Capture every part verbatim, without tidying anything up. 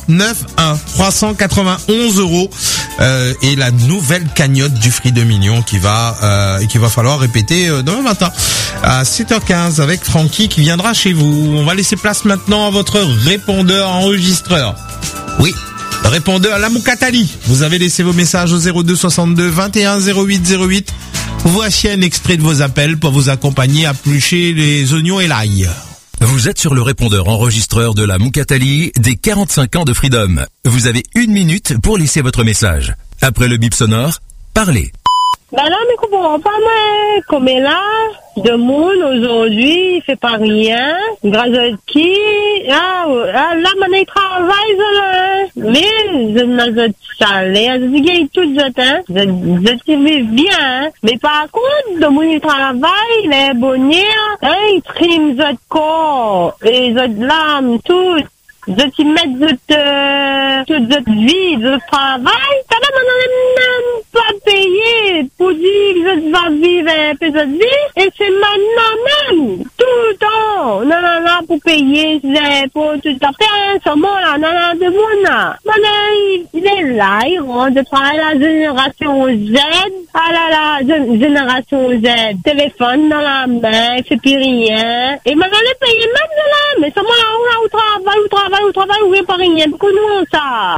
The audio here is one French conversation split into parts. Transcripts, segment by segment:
neuf un trois cent quatre-vingt-onze euros euh, et la nouvelle cagnotte du Fried Mignon qui va euh, qu'il va falloir répéter euh, demain matin à sept heures quinze avec Francky qui viendra chez vous. On va laisser place maintenant à votre répondeur enregistreur. Oui, répondeur à la Moukatali. Vous avez laissé vos messages au zéro deux soixante-deux vingt et un zéro huit zéro huit. Voici un extrait de vos appels pour vous accompagner à éplucher les oignons et l'ail. Vous êtes sur le répondeur enregistreur de la Moukatali des quarante-cinq ans de Freedom. Vous avez une minute pour laisser votre message. Après le bip sonore, parlez. Ben là, mais comprends pas, moi, comme là, de monde aujourd'hui, il fait pas rien, grâce à qui, ah, ah là, maintenant, il travaille, là, mais, je n'ai pas salaire, je dis, tout le temps, je, je vis bien, hein. Mais par contre, de monde, il travaille, les bonheurs, hein, il trime, votre corps, et votre lame, tout. Je t'y mets de euh, toute votre vie, de votre travail, ça va même pas payer pour dire que je vais vivre un peu de vie, et c'est maintenant même, tout le temps, non, non, non, pour payer les impôts, tout le temps, c'est un moment là, non, non, de bon là. Maintenant, il est là, il rentre de travailler la génération Z, ah là là, génération Z, téléphone dans la main, il fait plus rien, et maintenant, il paye même là, mais c'est moi là, on a au travail, au travail, au travail, ou pas rien, beaucoup nous, ça.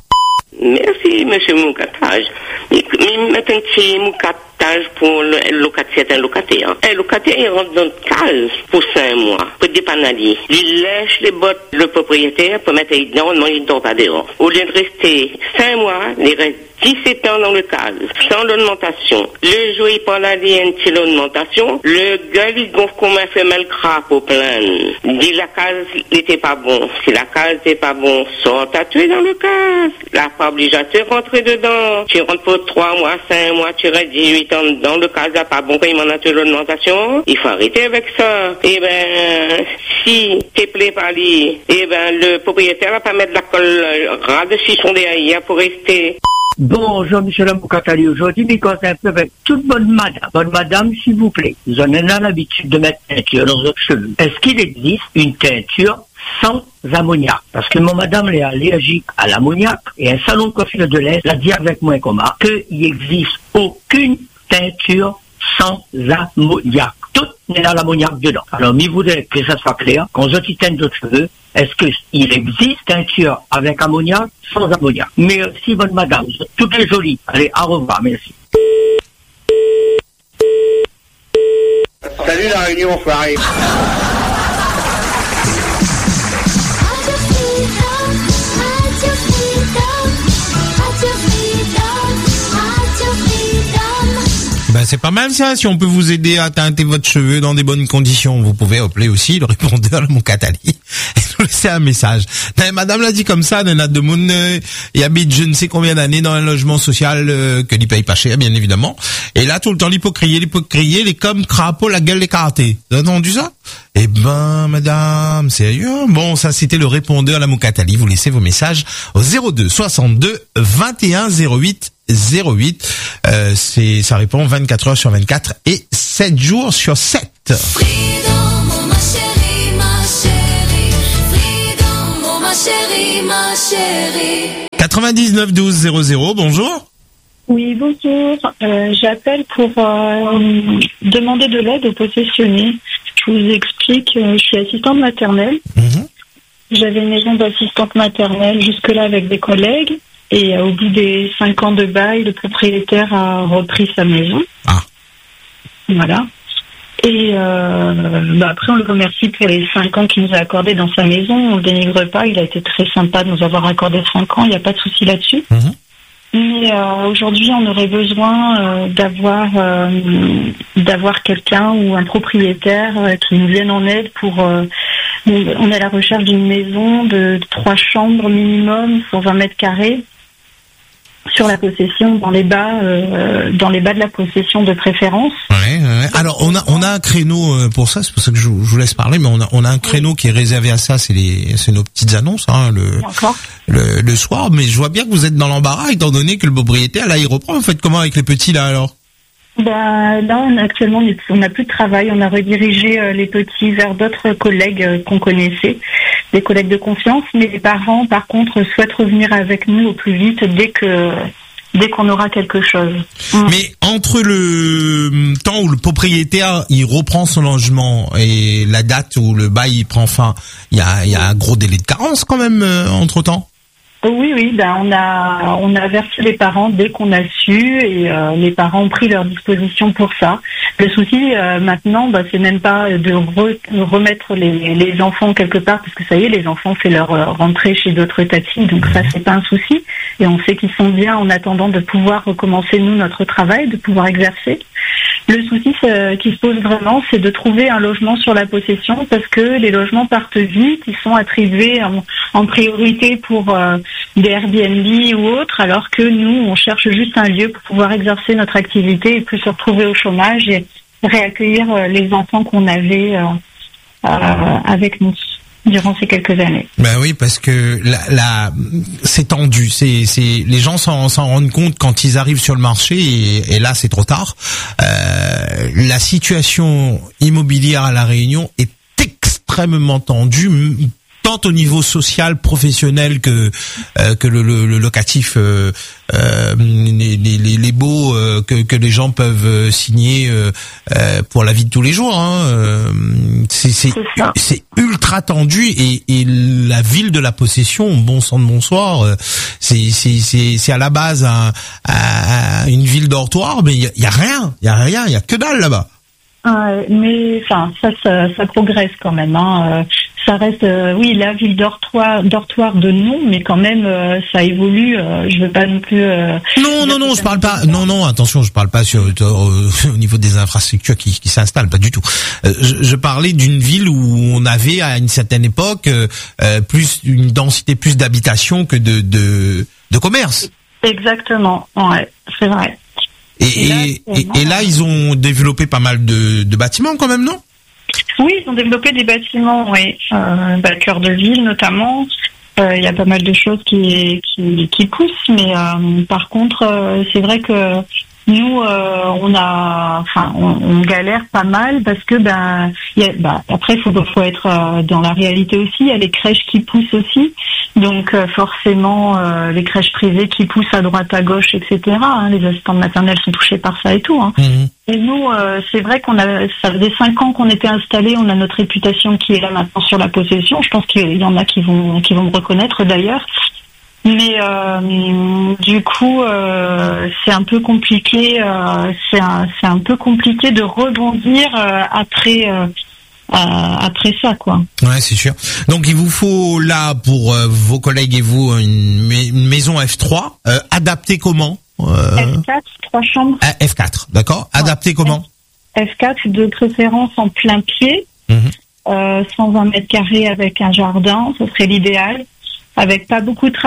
Merci, monsieur Moukatage. Il met un petit Moukatage pour le locataire, un locataire. Un locataire, il rentre dans une case pour cinq mois, pour dépanner. Il lèche les bottes, le propriétaire, pour mettre dedans, non, il ne dort pas dehors. Au lieu de rester cinq mois, il reste dix-sept ans dans le case, sans l'augmentation. Le jour, il prend la ligne, c'est l'augmentation. Le gars, il gonfle comme un femelle crabe au plein. Il dit la case n'était pas bon. Si la case n'était pas bon, sort à tuer dans le case. La pas obligé à te rentrer dedans. Tu rentres pour trois mois, cinq mois, tu restes dix-huit ans dans le case, là, pas bon quand il m'en a tué l'augmentation. Il faut arrêter avec ça. Eh ben, si t'es plaît par lui, eh ben, le propriétaire va pas mettre la colle ras de chichon derrière pour rester. Bonjour, monsieur Moukatali. Aujourd'hui, je cause un peu avec toute bonne madame. Bonne madame, s'il vous plaît. Vous en avez l'habitude de mettre teinture dans votre cheveux. Est-ce qu'il existe une teinture sans ammoniac? Parce que mon madame est allergique à l'ammoniac et un salon de coiffure de l'Est l'a dit avec moi comment qu'il n'existe aucune teinture sans ammoniac. Tout n'est dans l'ammoniac dedans. Alors, mais vous voudrez que ça soit clair, quand je teinte d'autres cheveux, est-ce qu'il existe teinture avec ammoniac, sans ammoniac? Merci, bonne madame. Tout est joli. Allez, au revoir. Merci. Salut la réunion, Farid. Ben c'est pas mal ça, si on peut vous aider à teinter votre cheveu dans des bonnes conditions. Vous pouvez appeler aussi le répondeur de Moukatali et nous laisser un message. Mais madame l'a dit comme ça, Nana de Moun, euh, il habite je ne sais combien d'années dans un logement social euh, que lui paye pas cher, bien évidemment. Et là, tout le temps, il peut crier, il peut crier, il est comme crapaud, la gueule écartée. Vous avez entendu ça? Eh ben, madame, sérieux? Bon, ça, c'était le répondeur à la Moukatali. Vous laissez vos messages au zéro deux soixante-deux vingt et un zéro huit zéro huit. Euh, c'est, ça répond vingt-quatre heures sur vingt-quatre et sept jours sur sept. Freedom, ma chérie, ma chérie. Freedom, ma chérie, ma chérie. quatre-vingt-dix-neuf douze zéro zéro, bonjour. Oui, bonjour. Euh, j'appelle pour euh, demander de l'aide aux possessionnés. Je vous explique, euh, je suis assistante maternelle. Mmh. J'avais une maison d'assistante maternelle jusque-là avec des collègues. Et euh, au bout des cinq ans de bail, le propriétaire a repris sa maison. Ah. Voilà. Et euh, bah après, on le remercie pour les cinq ans qu'il nous a accordés dans sa maison. On ne le dénigre pas. Il a été très sympa de nous avoir accordé cinq ans. Il n'y a pas de souci là-dessus. Mmh. Mais euh, aujourd'hui, on aurait besoin euh, d'avoir euh, d'avoir quelqu'un ou un propriétaire euh, qui nous vienne en aide pour... Euh, on est à la recherche d'une maison de trois chambres minimum, cent vingt mètres carrés, sur la possession, dans les bas, euh, dans les bas de la possession de préférence. Ouais, ouais. Alors on a on a un créneau pour ça, c'est pour ça que je, je vous laisse parler, mais on a on a un créneau qui est réservé à ça, c'est les c'est nos petites annonces, hein, le, le le soir. Mais je vois bien que vous êtes dans l'embarras, étant donné que le propriétaire là il reprend. Vous faites comment avec les petits là alors? Bah, là, on a actuellement, on n'a plus de travail. On a redirigé euh, les petits vers d'autres collègues euh, qu'on connaissait. des collègues de confiance, mais les parents, par contre, souhaitent revenir avec nous au plus vite dès que dès qu'on aura quelque chose. Mais entre le temps où le propriétaire il reprend son logement et la date où le bail il prend fin, il y a, il y a un gros délai de carence quand même euh, entre temps. Oui, oui, ben on a on a versé les parents dès qu'on a su et euh, les parents ont pris leur disposition pour ça. Le souci euh, maintenant, ben, c'est même pas de re- remettre les, les enfants quelque part parce que ça y est, les enfants fait leur euh, rentrée chez d'autres tatis, donc ça c'est pas un souci et on sait qu'ils sont bien en attendant de pouvoir recommencer nous notre travail, de pouvoir exercer. Le souci c'est, qui se pose vraiment, c'est de trouver un logement sur la possession parce que les logements partent vite, ils sont attribués en, en priorité pour euh, des Airbnb ou autres, alors que nous, on cherche juste un lieu pour pouvoir exercer notre activité et plus se retrouver au chômage et réaccueillir euh, les enfants qu'on avait euh, euh, avec nous durant ces quelques années. Ben oui, parce que la, la c'est tendu, c'est c'est les gens s'en s'en rendent compte quand ils arrivent sur le marché et, et là c'est trop tard. Euh, la situation immobilière à La Réunion est extrêmement tendue, tant au niveau social, professionnel que euh, que le, le, le locatif, euh, euh, les, les, les baux euh, que, que les gens peuvent signer euh, euh, pour la vie de tous les jours. Hein. Euh, c'est c'est, c'est ultra tendu et, et la ville de la possession, bon sang de bonsoir, euh, c'est c'est c'est c'est à la base un, un, une ville dortoir, mais il y a, y a rien, il y a rien, il y a que dalle là-bas. Euh, mais enfin ça, ça ça progresse quand même hein. Euh, ça reste euh, oui la ville dortoir dortoir de nom mais quand même euh, ça évolue euh, je veux pas non plus euh, non non non je parle pas non non attention je parle pas sur euh, au niveau des infrastructures qui qui s'installent pas du tout. Euh, je, je parlais d'une ville où on avait à une certaine époque euh, plus une densité plus d'habitation que de de de commerce. Exactement, ouais, c'est vrai. Et, et, là, et, et là, ils ont développé pas mal de, de bâtiments quand même, non? Oui, ils ont développé des bâtiments, oui. Euh, bah, cœur de ville notamment. Il euh, y a pas mal de choses qui, qui, qui poussent, mais euh, par contre, euh, c'est vrai que nous, euh, on a, enfin, on, on galère pas mal parce que ben, y a, bah, après, il faut, faut être euh, dans la réalité aussi. Il y a les crèches qui poussent aussi, donc euh, forcément euh, les crèches privées qui poussent à droite, à gauche, et cetera. Hein, les assistantes maternelles sont touchées par ça et tout. Hein. Mmh. Et nous, euh, c'est vrai qu'on a, ça faisait cinq ans qu'on était installés. On a notre réputation qui est là maintenant sur la possession. Je pense qu'il y en a qui vont, qui vont me reconnaître d'ailleurs. Mais euh, du coup, euh, c'est un peu compliqué. Euh, c'est un, c'est un peu compliqué de rebondir euh, après, euh, euh, après ça, quoi. Ouais, c'est sûr. Donc, il vous faut là pour euh, vos collègues et vous une, une maison F trois euh, adaptée comment euh... F quatre, trois chambres. Ah, F quatre, d'accord. Ouais. Adaptée comment? F quatre de préférence en plein pied, mmh. euh, cent vingt mètres carrés avec un jardin, ce serait l'idéal, avec pas beaucoup de travail.